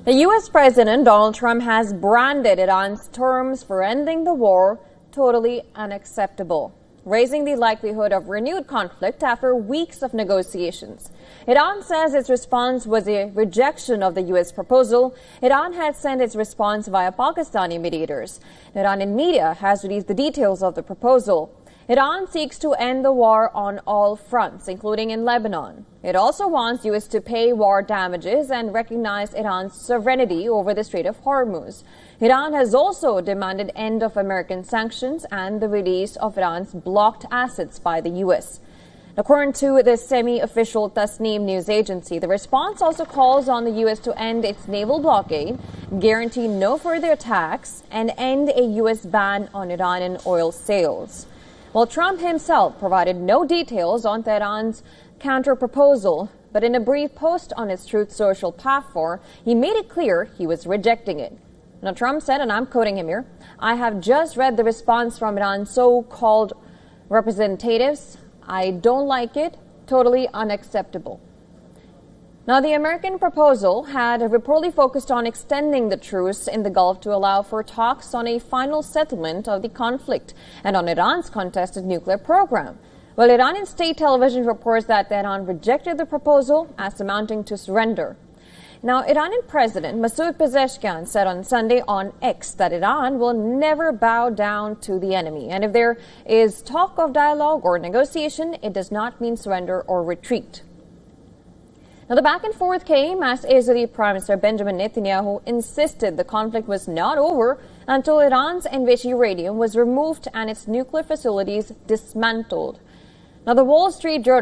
The U.S. President Donald Trump has branded Iran's terms for ending the war totally unacceptable, raising the likelihood of renewed conflict after weeks of negotiations. Iran says its response was a rejection of the U.S. proposal. Iran had sent its response via Pakistani mediators. The Iranian media has released the details of the proposal. Iran seeks to end the war on all fronts, including in Lebanon. It also wants U.S. to pay war damages and recognize Iran's sovereignty over the Strait of Hormuz. Iran has also demanded end of American sanctions and the release of Iran's blocked assets by the U.S. According to the semi-official Tasnim news agency, the response also calls on the U.S. to end its naval blockade, guarantee no further attacks, and end a U.S. ban on Iranian oil sales. While Trump himself provided no details on Tehran's counter-proposal, but in a brief post on his Truth Social platform, he made it clear he was rejecting it. Now, Trump said, and I'm quoting him here, "I have just read the response from Iran's so-called representatives. I don't like it. Totally unacceptable." Now, the American proposal had reportedly focused on extending the truce in the Gulf to allow for talks on a final settlement of the conflict and on Iran's contested nuclear program. Well, Iranian state television reports that Tehran rejected the proposal as amounting to surrender. Now, Iranian President Masoud Pezeshkian said on Sunday on X that Iran will never bow down to the enemy. And if there is talk of dialogue or negotiation, it does not mean surrender or retreat. Now, the back and forth came as Israeli Prime Minister Benjamin Netanyahu insisted the conflict was not over until Iran's enriched uranium was removed and its nuclear facilities dismantled. Now, the Wall Street Journal